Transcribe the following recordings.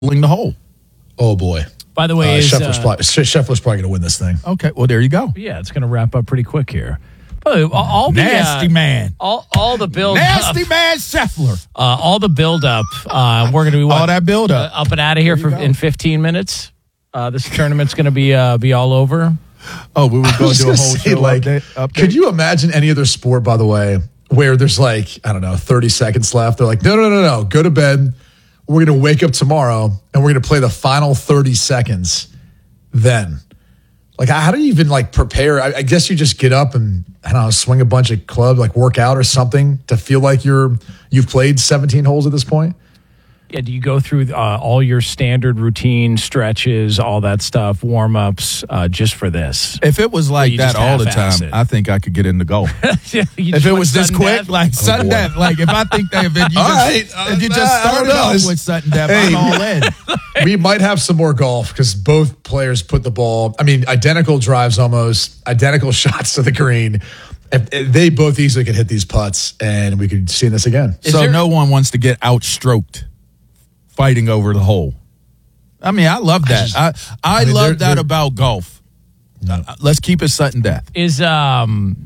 the hole. Oh, boy. By the way, Scheffler's probably going to win this thing. Okay, well, there you go. Yeah, it's going to wrap up pretty quick here. All the, nasty man. All the build Nasty up. man Scheffler. All the build up. We're going to be all that build up. Up and out of here in 15 minutes. This tournament's going to be all over. Oh, we were going to do a whole show update. Could you imagine any other sport, by the way, where there's 30 seconds left? They're like, no, go to bed. We're going to wake up tomorrow and we're going to play the final 30 seconds then. How do you even prepare? I guess you just get up and, swing a bunch of clubs, work out or something to feel like you've played 17 holes at this point. Yeah, do you go through all your standard routine stretches, all that stuff, warm-ups, just for this? If it was like that all the time, I think I could get into golf. If it was this quick, sudden death, if I think that if you just started off with sudden death, I'm all in. We might have some more golf because both players put the ball, identical drives almost, identical shots to the green. If they both easily could hit these putts, and we could see this again. No one wants to get outstroked fighting over the hole. I love that. I love that about golf. No. Let's keep it sudden death. Is there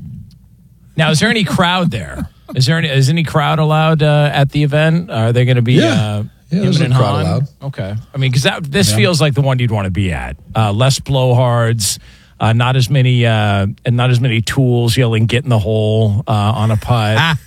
any crowd there? Is any crowd allowed at the event? Are they going to be there's a crowd allowed. Okay. Because this feels like the one you'd want to be at. Less blowhards, not as many tools yelling "get in the hole" on a putt.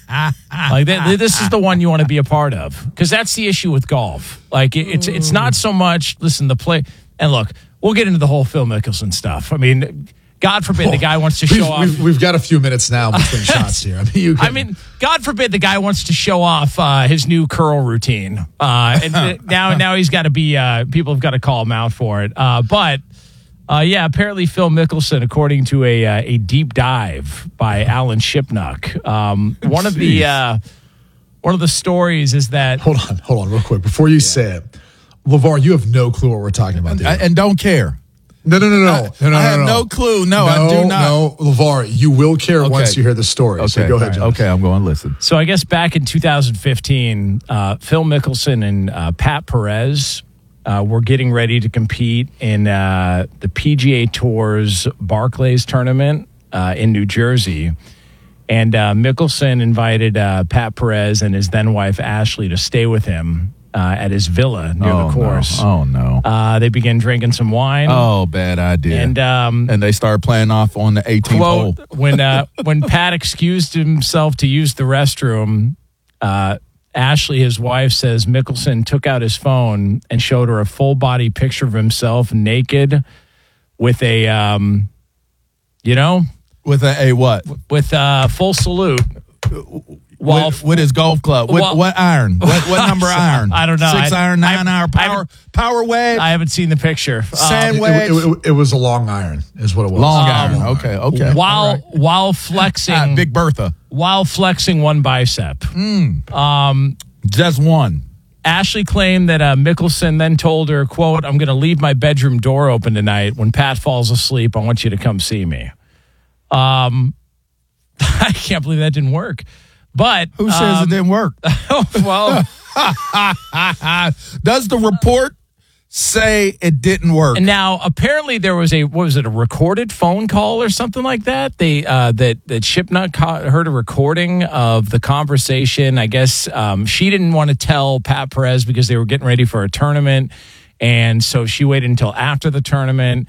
This is the one you want to be a part of, because that's the issue with golf. It's not so much. Listen, the play, and look, we'll get into the whole Phil Mickelson stuff. God forbid the guy wants to show off. We've got a few minutes now between shots here. God forbid the guy wants to show off his new curl routine. And now he's got to be. People have got to call him out for it. But apparently Phil Mickelson, according to a deep dive by Alan Shipnuck, one of the stories is that. Hold on, real quick before you say it, LeVar, you have no clue what we're talking about, and don't care. No. I have no clue. No, I do not. No, LeVar, you will care once you hear the story. Okay, so go ahead, John. Okay, I'm going to listen. So I guess back in 2015, Phil Mickelson and Pat Perez were getting ready to compete in the PGA Tour's Barclays tournament in New Jersey. And Mickelson invited Pat Perez and his then-wife Ashley to stay with him at his villa near the course. No. They began drinking some wine. Oh, bad idea. And they started playing off on the 18th hole. When Pat excused himself to use the restroom, Ashley, his wife, says Mickelson took out his phone and showed her a full-body picture of himself naked with a, With a what? With a full salute. With his golf club. What iron? What number iron? I don't know. 6 iron, 9 iron, power wedge? I haven't seen the picture. Sand wedge? It was a long iron is what it was. Long iron. Okay. While flexing. Big Bertha. While flexing one bicep. Just one. Ashley claimed that Mickelson then told her, quote, "I'm going to leave my bedroom door open tonight. When Pat falls asleep, I want you to come see me." I can't believe that didn't work. But who says it didn't work? Well, does the report say it didn't work? And now apparently there was a recorded phone call or something like that? That Shipnuck heard a recording of the conversation. I guess she didn't want to tell Pat Perez because they were getting ready for a tournament, and so she waited until after the tournament.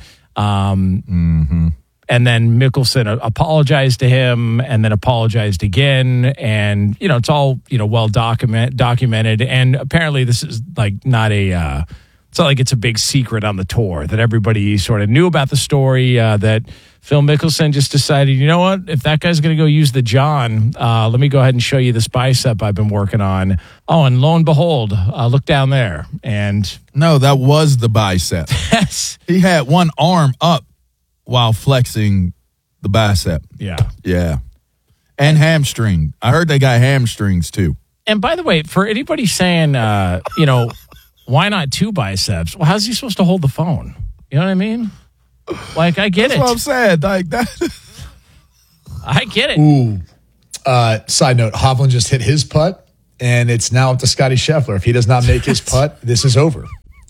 And then Mickelson apologized to him and then apologized again. And, it's all, well documented. And apparently this is it's not like it's a big secret on the tour that everybody sort of knew about the story, that Phil Mickelson just decided, you know what, if that guy's going to go use the John, let me go ahead and show you this bicep I've been working on. Oh, and lo and behold, look down there. And no, that was the bicep. Yes. He had one arm up while flexing the bicep. Yeah. And hamstring. I heard they got hamstrings too. And by the way, for anybody saying, why not 2 biceps? Well, how's he supposed to hold the phone? You know what I mean? I get That's what I'm saying. Like that. I get it. Ooh. Side note, Hovland just hit his putt and it's now up to Scotty Scheffler. If he does not make his putt, this is over.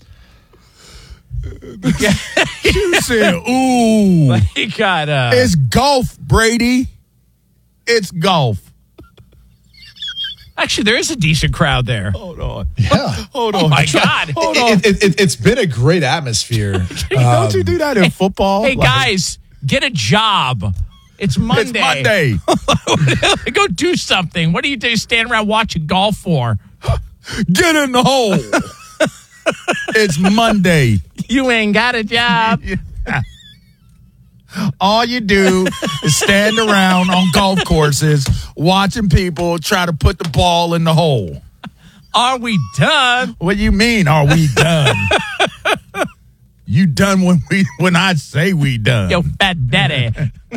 You said, ooh. He got, it's golf, Brady. It's golf. Actually, there is a decent crowd there. Hold on. Yeah. Hold on. Oh, my God. Hold on. It's been a great atmosphere. Don't you do that in football? Hey, guys, get a job. It's Monday. It's Monday. Go do something. What do you do? Stand around watching golf for? Get in the hole. It's Monday. You ain't got a job. All you do is stand around on golf courses watching people try to put the ball in the hole. Are we done? What do you mean, are we done? You done when I say we done. Yo, fat daddy.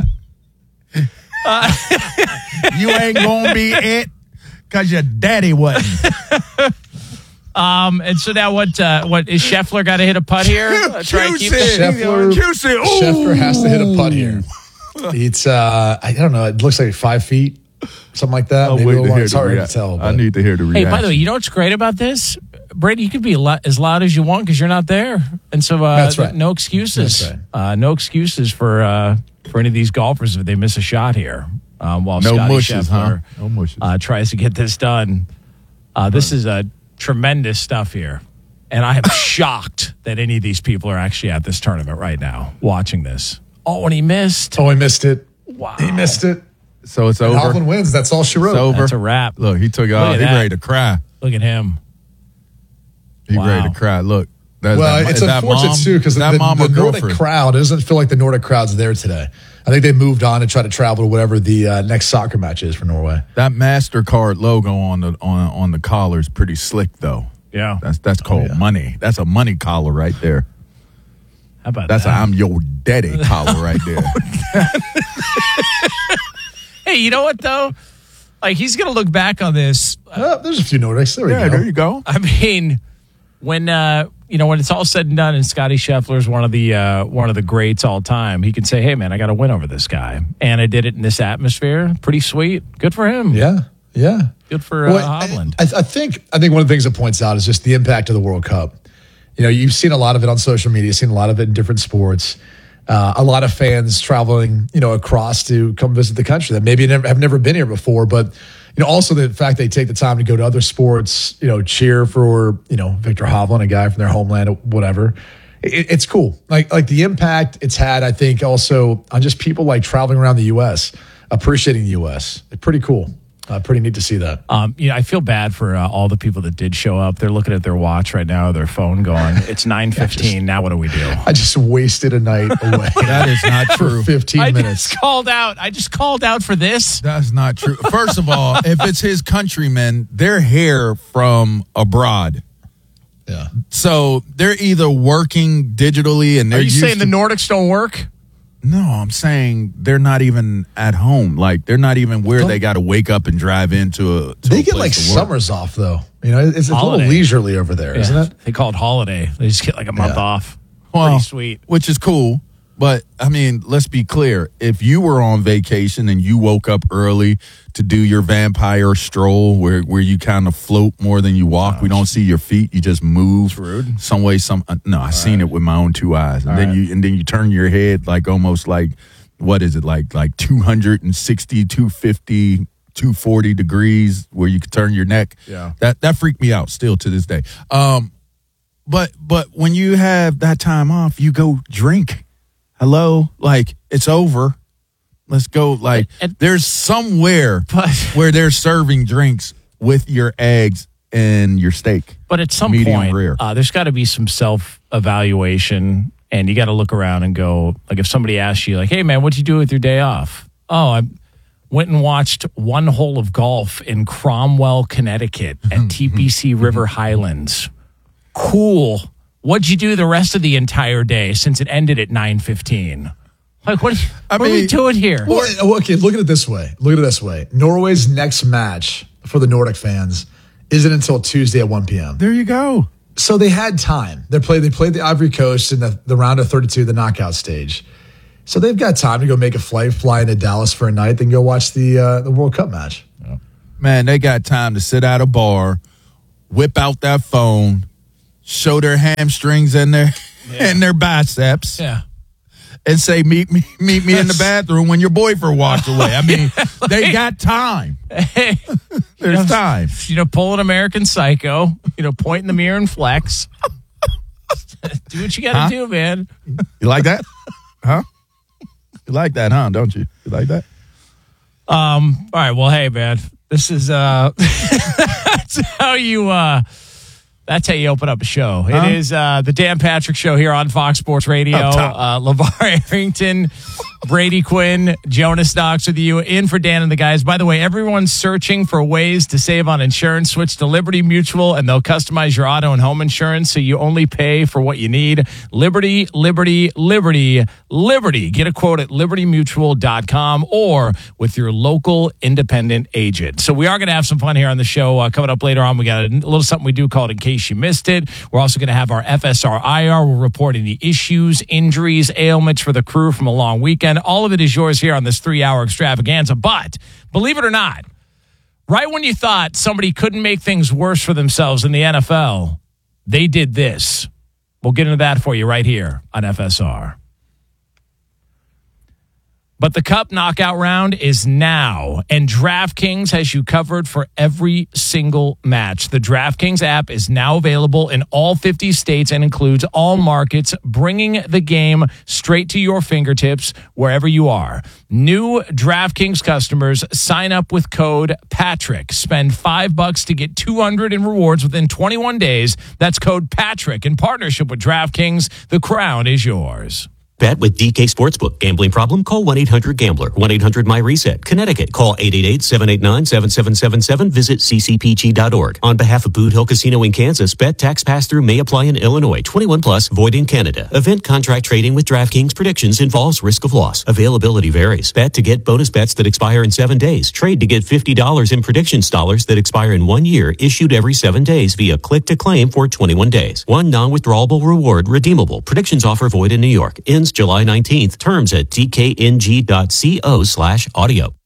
You ain't gonna be it because your daddy wasn't. And so now what is Scheffler got to hit a putt here? Try and keep it. Scheffler has to hit a putt here. It's I don't know. It looks like 5 feet, something like that. Maybe it's hard to tell. I need to hear the reaction. Hey, by the way, you know what's great about this, Brady? You can be as loud as you want because you're not there, and so that's right. No excuses. That's right. No excuses for any of these golfers if they miss a shot here. While no Scotty mushes, Scheffler, huh? No mushes. Tries to get this done. This is tremendous stuff here. And I am shocked that any of these people are actually at this tournament right now watching this. Oh, and he missed. Oh, he missed it. Wow. He missed it. So it's over. Hovland wins. That's all she wrote. It's over. That's a wrap. Look, he took it off. He's ready to cry. Look at him. He's ready to cry. Look. It's unfortunate, too, because the Nordic crowd doesn't feel like the Nordic crowd's there today. I think they moved on to try to travel to whatever the next soccer match is for Norway. That MasterCard logo on the collar is pretty slick, though. Yeah. That's called money. That's a money collar right there. How about That's that? I'm your daddy collar right there. Hey, you know what, though? Like, he's going to look back on this. There's a few Nordics. There you go. I mean, when it's all said and done, and Scotty Scheffler's one of the greats all time, he can say, "Hey, man, I got to win over this guy," and I did it in this atmosphere. Pretty sweet. Good for him. Yeah. Good for Hovland. I think one of the things it points out is just the impact of the World Cup. You know, you've seen a lot of it on social media, seen a lot of it in different sports. A lot of fans traveling, across to come visit the country that maybe have never been here before, but. Also the fact they take the time to go to other sports, cheer for, Victor Hovland, a guy from their homeland, whatever. It's cool. Like the impact it's had, I think, also on just people like traveling around the U.S., appreciating the U.S. It's pretty cool. Pretty neat to see that. I feel bad for all the people that did show up. They're looking at their watch right now, their phone going, it's 9:15. Now what do we do? I just wasted a night away. That is not true. For 15 minutes. I just called out for this. That's not true. First of all, if it's his countrymen, they're here from abroad. Yeah. So they're either working digitally and they're Are you saying the Nordics don't work? No, I'm saying they're not even at home. Like, they're not even where they got to wake up and drive into They get like summers off, though. It's a little leisurely over there, isn't it? They call it holiday. They just get like a month off. Well, pretty sweet. Which is cool. But, I mean, let's be clear. If you were on vacation and you woke up early to do your vampire stroll where you kind of float more than you walk, we don't see your feet, you just move. It's rude. Some way, no, I've seen it with my own two eyes. And then you turn your head like almost like, what is it, like 260, 250, 240 degrees where you can turn your neck. Yeah. That freaked me out still to this day. But when you have that time off, you go drink. Hello, like it's over. Let's go. Like there's somewhere where they're serving drinks with your eggs and your steak. But at some medium point, rare. There's got to be some self-evaluation, and you got to look around and go, like if somebody asks you, like, "Hey, man, what'd you do with your day off?" "Oh, I went and watched one hole of golf in Cromwell, Connecticut at TPC River Highlands." Cool. What'd you do the rest of the entire day since it ended at 9:15? Like, what are we doing here? Well, okay, look at it this way. Norway's next match for the Nordic fans isn't until Tuesday at 1 p.m. There you go. So they had time. They played the Ivory Coast in the round of 32, the knockout stage. So they've got time to go make a flight, fly into Dallas for a night, then go watch the World Cup match. man, they got time to sit at a bar, whip out that phone, show their hamstrings and their biceps. Yeah. And say, meet me in the bathroom when your boyfriend walks away. I mean, they got time. Hey, There's time. Pull an American Psycho, point in the mirror and flex. Do what you got to do, man. You like that? Huh? You like that, huh? Don't you? You like that? All right. Well, hey, man, this is, that's how you open up a show. It is the Dan Patrick Show here on Fox Sports Radio. LeVar Arrington, Brady Quinn, Jonas Knox with you, in for Dan and the guys. By the way, everyone's searching for ways to save on insurance. Switch to Liberty Mutual, and they'll customize your auto and home insurance so you only pay for what you need. Liberty, Liberty, Liberty, Liberty. Get a quote at libertymutual.com or with your local independent agent. So we are going to have some fun here on the show. Coming up later on, we got a little something we do called In Case You Missed It. We're also going to have our FSR IR. We're reporting the issues, injuries, ailments for the crew from a long weekend. All of it is yours here on this 3-hour extravaganza. But believe it or not, right when you thought somebody couldn't make things worse for themselves in the NFL, they did this. We'll get into that for you right here on FSR. But the Cup knockout round is now, and DraftKings has you covered for every single match. The DraftKings app is now available in all 50 states and includes all markets, bringing the game straight to your fingertips wherever you are. New DraftKings customers sign up with code PATRICK. Spend $5 to get $200 in rewards within 21 days. That's code PATRICK in partnership with DraftKings. The crown is yours. Bet with DK Sportsbook. Gambling problem? Call 1-800-GAMBLER. 1-800-MY-RESET. Connecticut. Call 888-789-7777. Visit ccpg.org. On behalf of Boot Hill Casino in Kansas, bet tax pass-through may apply in Illinois. 21 plus. Void in Canada. Event contract trading with DraftKings predictions involves risk of loss. Availability varies. Bet to get bonus bets that expire in 7 days. Trade to get $50 in predictions dollars that expire in 1 year. Issued every 7 days via click to claim for 21 days. One non-withdrawable reward redeemable. Predictions offer void in New York. Ends July 19th. Terms at tkng.co/audio.